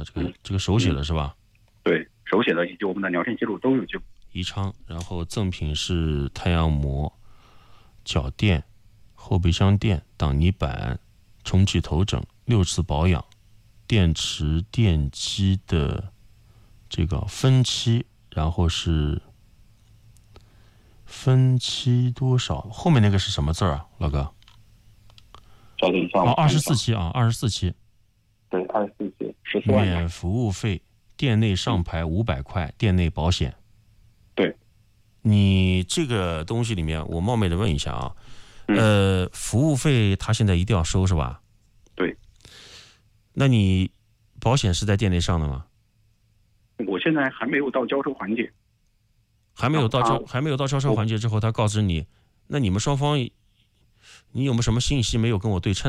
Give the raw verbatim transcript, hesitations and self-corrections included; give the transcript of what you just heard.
的，这个这个手写的是吧？ 对，手写的以及我们的聊天记录都有记录。 宜昌，然后赠品是太阳膜、脚垫、后备箱垫、挡泥板、重启头枕、六次保养、电池电机的这个分期，然后是分期多少？后面那个是什么字啊，老哥？ 稍等一下， 哦，二十四期啊，二十四期。 对，二十四期，十四万。 免服务费，店内上牌五百块，店内保险。 对， 你这个东西里面，我冒昧的问一下啊， 嗯、 呃，服务费他现在一定要收是吧？ 对。 那你保险是在店内上的吗？ 我现在还没有到交收环节。 还没有到交，还没有到交收环节之后，他告知你，那你们双方，你有没有什么信息没有跟我对称？